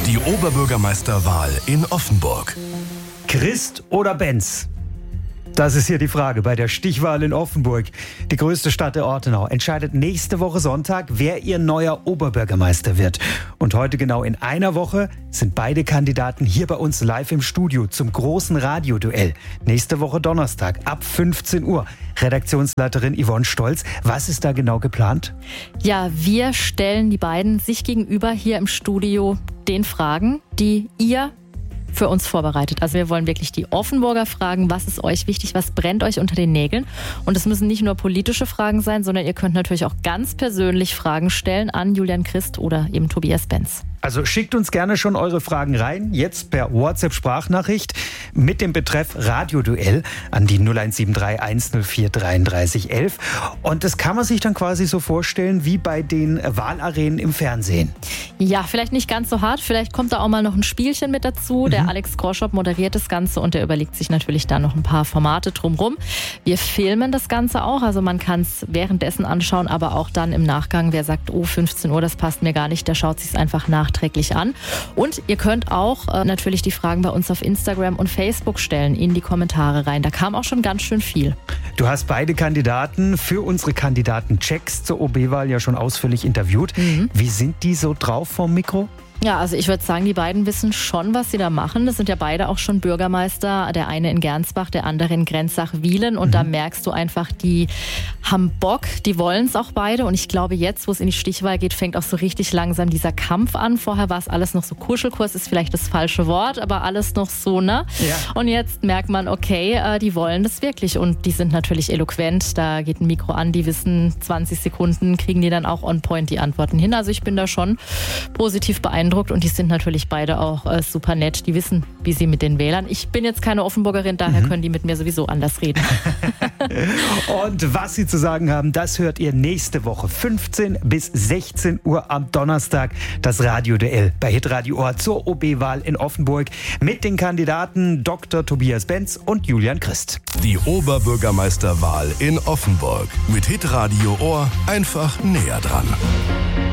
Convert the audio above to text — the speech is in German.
Die Oberbürgermeisterwahl in Offenburg. Christ oder Benz? Das ist hier die Frage bei der Stichwahl in Offenburg. Die größte Stadt der Ortenau entscheidet nächste Woche Sonntag, wer ihr neuer Oberbürgermeister wird. Und heute genau in einer Woche sind beide Kandidaten hier bei uns live im Studio zum großen Radioduell. Nächste Woche Donnerstag ab 15 Uhr. Redaktionsleiterin Yvonne Stolz, was ist da genau geplant? Ja, wir stellen die beiden sich gegenüber hier im Studio den Fragen, die ihr für uns vorbereitet. Also wir wollen wirklich die Offenburger fragen, was ist euch wichtig, was brennt euch unter den Nägeln? Und es müssen nicht nur politische Fragen sein, sondern ihr könnt natürlich auch ganz persönlich Fragen stellen an Julian Christ oder eben Tobias Benz. Also schickt uns gerne schon eure Fragen rein, jetzt per WhatsApp-Sprachnachricht mit dem Betreff Radioduell an die 0173 104 33 11. Und das kann man sich dann quasi so vorstellen wie bei den Wahlarenen im Fernsehen. Ja, vielleicht nicht ganz so hart, vielleicht kommt da auch mal noch ein Spielchen mit dazu. Der Alex Groschop moderiert das Ganze und der überlegt sich natürlich da noch ein paar Formate drumherum. Wir filmen das Ganze auch, also man kann es währenddessen anschauen, aber auch dann im Nachgang, wer sagt, oh 15 Uhr, das passt mir gar nicht, der schaut sich es einfach nachträglich an. Und ihr könnt auch natürlich die Fragen bei uns auf Instagram und Facebook stellen, in die Kommentare rein. Da kam auch schon ganz schön viel. Du hast beide Kandidaten für unsere Kandidaten-Checks zur OB-Wahl ja schon ausführlich interviewt. Wie sind die so drauf vom Mikro? Ja, also ich würde sagen, die beiden wissen schon, was sie da machen. Das sind ja beide auch schon Bürgermeister. Der eine in Gernsbach, der andere in Grenzach-Wielen. Und da merkst du einfach, die haben Bock, die wollen es auch beide. Und ich glaube, jetzt, wo es in die Stichwahl geht, fängt auch so richtig langsam dieser Kampf an. Vorher war es alles noch so Kuschelkurs, ist vielleicht das falsche Wort, aber alles noch so, ne? Ja. Und jetzt merkt man, okay, die wollen das wirklich. Und die sind natürlich eloquent. Da geht ein Mikro an, die wissen, 20 Sekunden kriegen die dann auch on point die Antworten hin. Also ich bin da schon positiv beeindruckt. Und die sind natürlich beide auch super nett. Die wissen, wie sie mit den Wählern. Ich bin jetzt keine Offenburgerin, daher können die mit mir sowieso anders reden. Und was sie zu sagen haben, das hört ihr nächste Woche 15 bis 16 Uhr am Donnerstag. Das Radioduell bei Hitradio Ohr zur OB-Wahl in Offenburg mit den Kandidaten Dr. Tobias Benz und Julian Christ. Die Oberbürgermeisterwahl in Offenburg. Mit Hitradio Ohr einfach näher dran.